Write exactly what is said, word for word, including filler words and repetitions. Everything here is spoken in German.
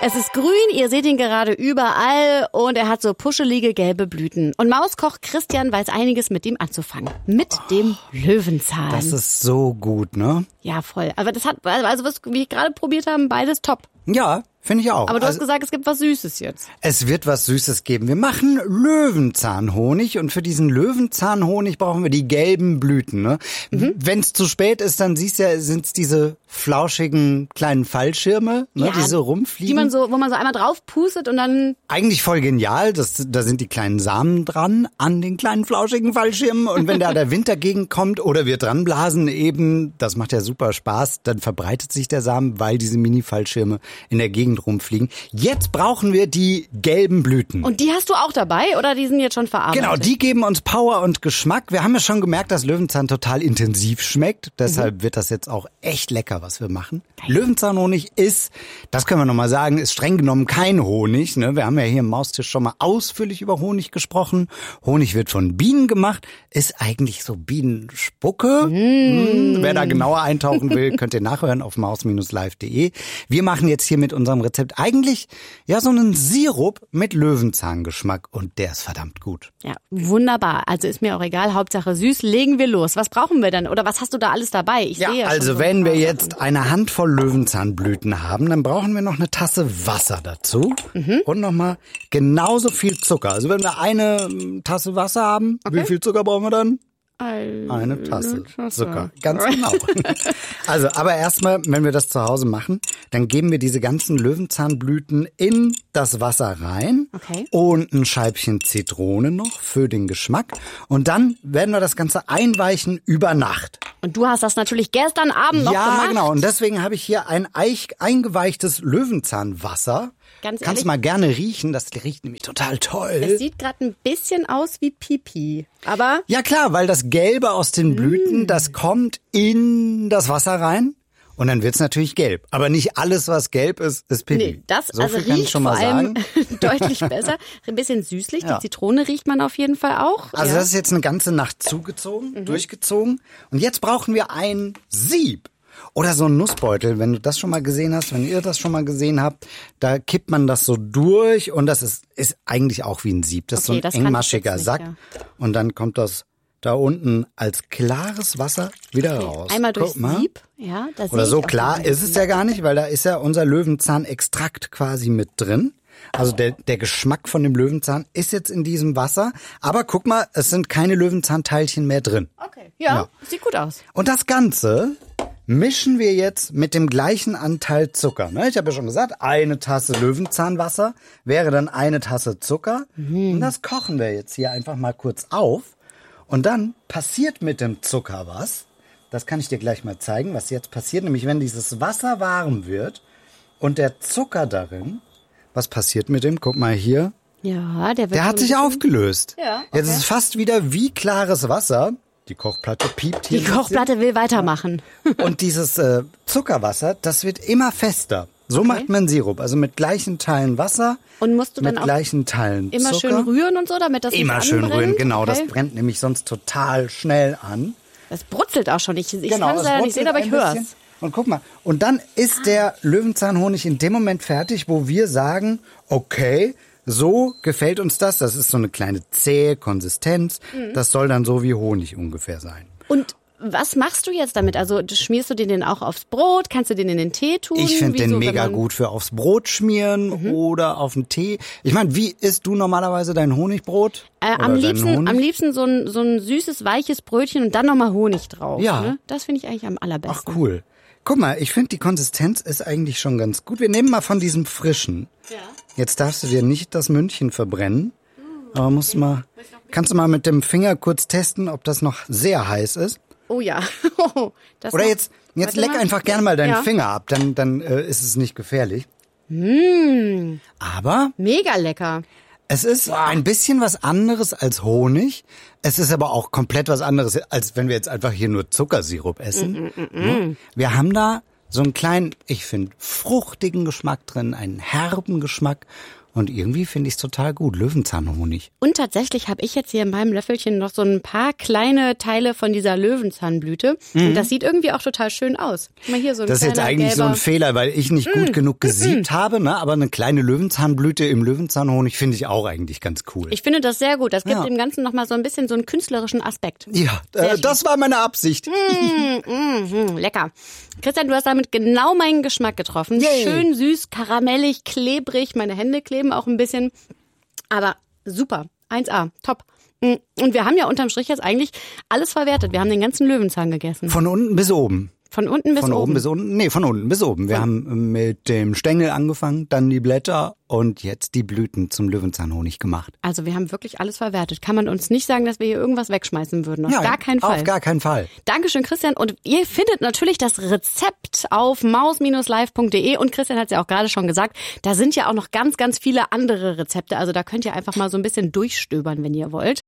Es ist grün, ihr seht ihn gerade überall und er hat so puschelige gelbe Blüten. Und Mauskoch Christian weiß einiges mit ihm anzufangen. Mit oh, dem Löwenzahn. Das ist so gut, ne? Ja, voll. Aber das hat, also was wir gerade probiert haben, beides top. Ja, finde ich auch. Aber du also, hast gesagt, es gibt was Süßes jetzt. Es wird was Süßes geben. Wir machen Löwenzahnhonig und für diesen Löwenzahnhonig brauchen wir die gelben Blüten. Ne? Mhm. Wenn es zu spät ist, dann siehst du ja, sind es diese flauschigen kleinen Fallschirme, ne, ja, die so rumfliegen. Die man so, wo man so einmal drauf pustet und dann... Eigentlich voll genial. Das, da sind die kleinen Samen dran an den kleinen flauschigen Fallschirmen. Und wenn da der Wind dagegen kommt oder wir dran blasen eben, das macht ja super Spaß, dann verbreitet sich der Samen, weil diese Mini-Fallschirme in der Gegend rumfliegen. Jetzt brauchen wir die gelben Blüten. Und die hast du auch dabei oder die sind jetzt schon verarbeitet? Genau, die geben uns Power und Geschmack. Wir haben ja schon gemerkt, dass Löwenzahn total intensiv schmeckt. Deshalb mhm. wird das jetzt auch echt lecker, was wir machen. Geil. Löwenzahnhonig ist, das können wir nochmal sagen, ist streng genommen kein Honig. Ne? Wir haben ja hier im Maustisch schon mal ausführlich über Honig gesprochen. Honig wird von Bienen gemacht, ist eigentlich so Bienenspucke. Mm. Hm, wer da genauer eintauchen will, könnt ihr nachhören auf maus Bindestrich live Punkt de. Wir machen jetzt hier mit unserem Rezept eigentlich ja so einen Sirup mit Löwenzahngeschmack und der ist verdammt gut. Ja, wunderbar. Also ist mir auch egal, Hauptsache süß. Legen wir los. Was brauchen wir denn? Oder was hast du da alles dabei? Ich ja, sehe ja also schon so wenn wir jetzt eine Handvoll Löwenzahnblüten haben, dann brauchen wir noch eine Tasse Wasser dazu mhm. und nochmal genauso viel Zucker. Also wenn wir eine Tasse Wasser haben, okay. wie viel Zucker brauchen wir dann? Eine Tasse Zucker, ganz genau. Also, aber erstmal, wenn wir das zu Hause machen, dann geben wir diese ganzen Löwenzahnblüten in das Wasser rein okay. und ein Scheibchen Zitrone noch für den Geschmack und dann werden wir das Ganze einweichen über Nacht. Und du hast das natürlich gestern Abend noch ja, gemacht. Ja, genau. Und deswegen habe ich hier ein Eich, eingeweichtes Löwenzahnwasser. Ganz ehrlich, kannst mal gerne riechen, das riecht nämlich total toll. Es sieht gerade ein bisschen aus wie Pipi, aber... Ja klar, weil das Gelbe aus den Blüten, mm. das kommt in das Wasser rein und dann wird's natürlich gelb. Aber nicht alles, was gelb ist, ist Pipi. Nee, das so also viel kann riecht ich schon mal vor allem sagen. deutlich besser. Ein bisschen süßlich, ja. Die Zitrone riecht man auf jeden Fall auch. Also ja. das ist jetzt eine ganze Nacht zugezogen, mhm. durchgezogen und jetzt brauchen wir ein Sieb. Oder so ein Nussbeutel, wenn du das schon mal gesehen hast, wenn ihr das schon mal gesehen habt, da kippt man das so durch und das ist, ist eigentlich auch wie ein Sieb. Das okay, ist so ein engmaschiger Sack ja. und dann kommt das da unten als klares Wasser wieder okay. raus. Einmal durchs Sieb, ja. Das Oder so klar ist es ja gar nicht, weil da ist ja unser Löwenzahnextrakt quasi mit drin. Also der, der Geschmack von dem Löwenzahn ist jetzt in diesem Wasser. Aber guck mal, es sind keine Löwenzahnteilchen mehr drin. Okay, ja, ja. Sieht gut aus. Und das Ganze mischen wir jetzt mit dem gleichen Anteil Zucker. Ne? Ich habe ja schon gesagt, eine Tasse Löwenzahnwasser wäre dann eine Tasse Zucker. Mhm. Und das kochen wir jetzt hier einfach mal kurz auf. Und dann passiert mit dem Zucker was. Das kann ich dir gleich mal zeigen, was jetzt passiert. Nämlich wenn dieses Wasser warm wird und der Zucker darin, was passiert mit dem? Guck mal hier. Ja, der wird Der hat sich aufgelöst. Ja, okay. Jetzt ist es fast wieder wie klares Wasser. Die Kochplatte piept hier. Die Kochplatte will weitermachen. Und dieses äh, Zuckerwasser, das wird immer fester. So okay. macht man Sirup, also mit gleichen Teilen Wasser, und musst du dann mit auch gleichen Teilen immer Zucker. schön rühren und so, damit das immer nicht schön anbrennt? rühren, genau. Okay. Das brennt nämlich sonst total schnell an. Das brutzelt auch schon. Ich, ich genau, kann es leider nicht sehen, aber ich höre es. Und guck mal, und dann ist ah. der Löwenzahnhonig in dem Moment fertig, wo wir sagen, okay, so gefällt uns das. Das ist so eine kleine zähe Konsistenz. Mhm. Das soll dann so wie Honig ungefähr sein. Und was machst du jetzt damit? Also schmierst du den denn auch aufs Brot? Kannst du den in den Tee tun? Ich finde den so, mega gut für aufs Brot schmieren mhm. oder auf den Tee. Ich meine, wie isst du normalerweise dein Honigbrot? Äh, am liebsten, Honig? am liebsten so ein, so ein süßes, weiches Brötchen und dann nochmal Honig drauf. Ja. Ne? Das finde ich eigentlich am allerbesten. Ach cool. Guck mal, ich finde die Konsistenz ist eigentlich schon ganz gut. Wir nehmen mal von diesem frischen. Ja. Jetzt darfst du dir nicht das Mündchen verbrennen. Aber musst mal, kannst du mal mit dem Finger kurz testen, ob das noch sehr heiß ist. Oh ja. Das Oder noch, jetzt, jetzt leck mal. einfach gerne mal deinen ja. Finger ab, dann, dann äh, ist es nicht gefährlich. Mm. Aber mega lecker. Es ist wow. ein bisschen was anderes als Honig. Es ist aber auch komplett was anderes, als wenn wir jetzt einfach hier nur Zuckersirup essen. Mm, mm, mm. Wir haben da so einen kleinen, ich finde, fruchtigen Geschmack drin, einen herben Geschmack. Und irgendwie finde ich es total gut. Löwenzahnhonig. Und tatsächlich habe ich jetzt hier in meinem Löffelchen noch so ein paar kleine Teile von dieser Löwenzahnblüte. Mhm. Und das sieht irgendwie auch total schön aus. Guck mal hier so ein das ist jetzt eigentlich gelber. so ein Fehler, weil ich nicht gut mm, genug gesiebt mm, habe. Ne? Aber eine kleine Löwenzahnblüte im Löwenzahnhonig finde ich auch eigentlich ganz cool. Ich finde das sehr gut. Das gibt Ja. dem Ganzen nochmal so ein bisschen so einen künstlerischen Aspekt. Ja, äh, das war meine Absicht. Mm, mm, mm, lecker. Christian, du hast damit genau meinen Geschmack getroffen. Yay. Schön süß, karamellig, klebrig. Meine Hände kleben auch ein bisschen. Aber super. eins A. Top. Und wir haben ja unterm Strich jetzt eigentlich alles verwertet. Wir haben den ganzen Löwenzahn gegessen. Von unten bis oben. Von unten bis Von oben. oben bis unten? Nee, von unten bis oben. Wir haben mit dem Stängel angefangen, dann die Blätter und jetzt die Blüten zum Löwenzahnhonig gemacht. Also wir haben wirklich alles verwertet. Kann man uns nicht sagen, dass wir hier irgendwas wegschmeißen würden. Auf Ja, gar keinen Fall. Auf gar keinen Fall. Dankeschön, Christian. Und ihr findet natürlich das Rezept auf maus Bindestrich live Punkt de. Und Christian hat es ja auch gerade schon gesagt, da sind ja auch noch ganz, ganz viele andere Rezepte. Also da könnt ihr einfach mal so ein bisschen durchstöbern, wenn ihr wollt.